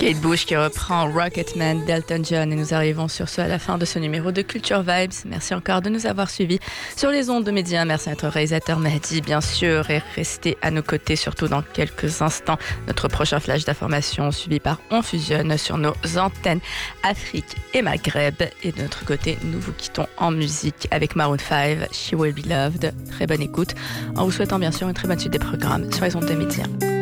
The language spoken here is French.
Kate Bush qui reprend Rocketman d'Elton John et nous arrivons sur ce à la fin de ce numéro de Culture Vibes. Merci encore de nous avoir suivis sur les ondes de médias. Merci à notre réalisateur Mahdi bien sûr et restez à nos côtés surtout dans quelques instants. Notre prochain flash d'information suivi par On Fusionne sur nos antennes Afrique et Maghreb. Et de notre côté, nous vous quittons en musique avec Maroon 5, She Will Be Loved. Très bonne écoute en vous souhaitant bien sûr une très bonne suite des programmes sur les ondes de médias.